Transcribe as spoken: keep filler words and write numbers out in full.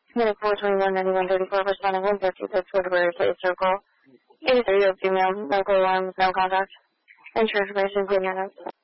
Unit four twenty-one ninety-one thirty-four, responding one fifty, that's Woodbury Place Circle. eighty-three, female, medical alarms, no contact. Insurance information, clean your notes.